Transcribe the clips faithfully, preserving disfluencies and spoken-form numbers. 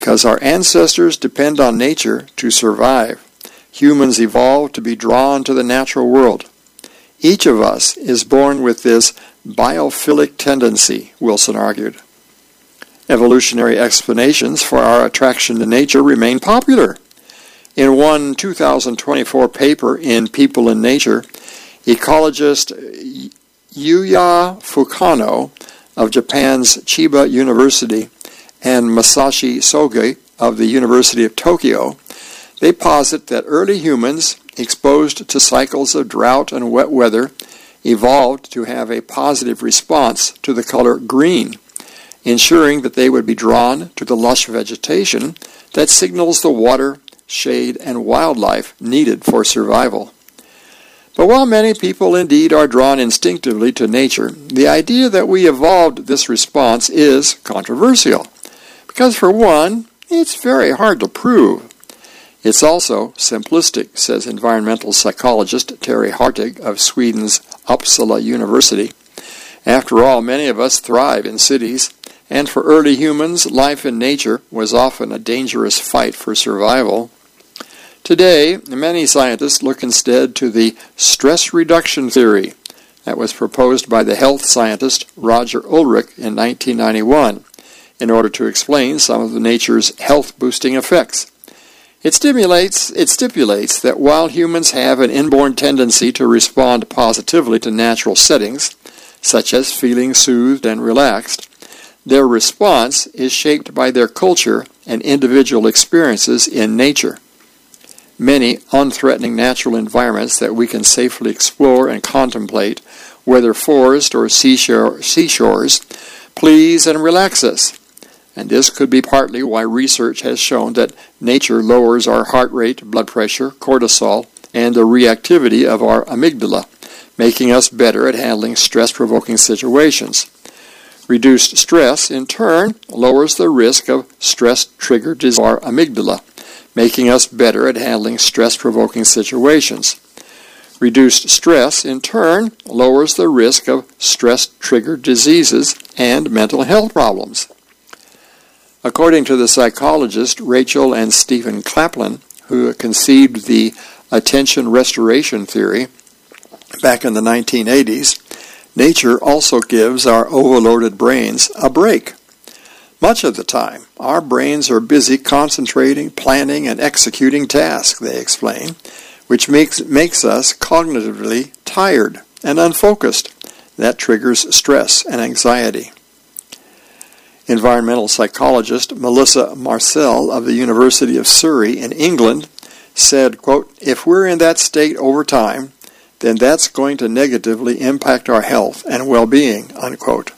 Because our ancestors depend on nature to survive, humans evolved to be drawn to the natural world. Each of us is born with this biophilic tendency, Wilson argued. Evolutionary explanations for our attraction to nature remain popular. In one two thousand twenty-four paper in People in Nature, ecologist Yuya Fukano of Japan's Chiba University and Masashi Soge of the University of Tokyo, they posit that early humans, exposed to cycles of drought and wet weather, evolved to have a positive response to the color green, ensuring that they would be drawn to the lush vegetation that signals the water, shade, and wildlife needed for survival. But while many people indeed are drawn instinctively to nature, the idea that we evolved this response is controversial, because for one, it's very hard to prove. It's also simplistic, says environmental psychologist Terry Hartig of Sweden's Uppsala University. After all, many of us thrive in cities, and for early humans, life in nature was often a dangerous fight for survival. Today, many scientists look instead to the stress reduction theory that was proposed by the health scientist Roger Ulrich in nineteen ninety-one in order to explain some of nature's health-boosting effects. It stimulates, it stipulates that while humans have an inborn tendency to respond positively to natural settings, such as feeling soothed and relaxed, their response is shaped by their culture and individual experiences in nature. Many unthreatening natural environments that we can safely explore and contemplate, whether forest or seashore, seashores, please and relax us. And this could be partly why research has shown that nature lowers our heart rate, blood pressure, cortisol, and the reactivity of our amygdala, making us better at handling stress-provoking situations. Reduced stress, in turn, lowers the risk of stress-triggered disease of our amygdala, making us better at handling stress-provoking situations. Reduced stress, in turn, lowers the risk of stress-triggered diseases and mental health problems. According to the psychologist Rachel and Stephen Claplin, who conceived the attention restoration theory back in the nineteen eighties, nature also gives our overloaded brains a break. Much of the time, our brains are busy concentrating, planning, and executing tasks, they explain, which makes, makes us cognitively tired and unfocused. That triggers stress and anxiety. Environmental psychologist Melissa Marcel of the University of Surrey in England said, quote, "If we're in that state over time, then that's going to negatively impact our health and well-being," unquote.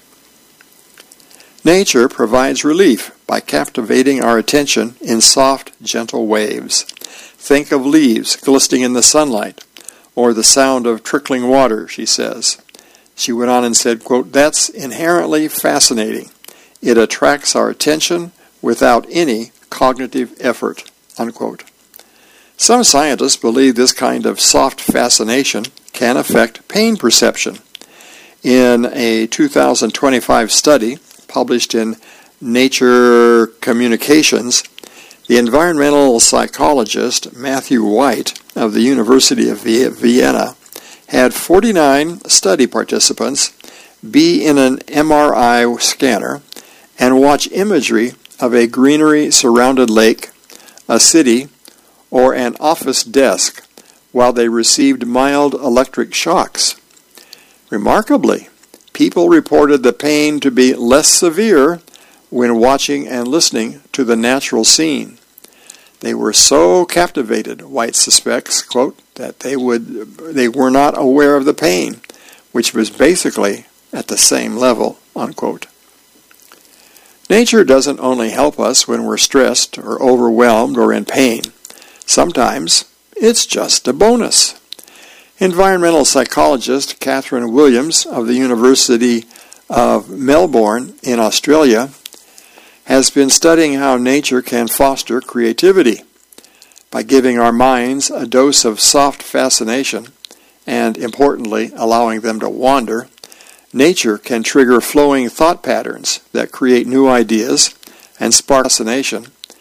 Nature provides relief by captivating our attention in soft, gentle waves. Think of leaves glistening in the sunlight, or the sound of trickling water, she says. She went on and said, quote, "That's inherently fascinating. It attracts our attention without any cognitive effort," unquote. Some scientists believe this kind of soft fascination can affect pain perception. In a two thousand twenty-five study published in Nature Communications, the environmental psychologist Matthew White of the University of Vienna had forty-nine study participants be in an M R I scanner and watch imagery of a greenery-surrounded lake, a city, or an office desk while they received mild electric shocks. Remarkably, people reported the pain to be less severe when watching and listening to the natural scene. They were so captivated, White suspects, quote, that they would they were not aware of the pain, which was basically at the same level, unquote. Nature doesn't only help us when we're stressed or overwhelmed or in pain. Sometimes it's just a bonus. Environmental psychologist Catherine Williams of the University of Melbourne in Australia has been studying how nature can foster creativity. By giving our minds a dose of soft fascination and, importantly, allowing them to wander, nature can trigger flowing thought patterns that create new ideas and spark fascination